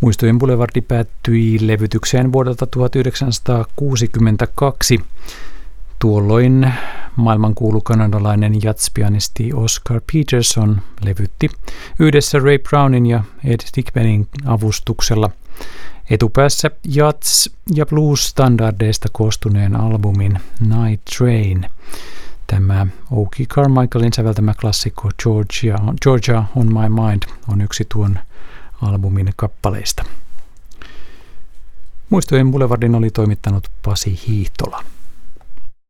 Muistojen Boulevardi päättyi levytykseen vuodelta 1962. Tuolloin maailmankuulu kanadalainen jatspianisti Oscar Peterson levytti yhdessä Ray Brownin ja Ed Dickmanin avustuksella etupäässä jazz- ja blues-standardeista koostuneen albumin Night Train. Tämä Oki Carmichaelin säveltämä klassikko Georgia on My Mind on yksi tuon albumin kappaleista. Muistojen Boulevardin oli toimittanut Pasi Hiihtola.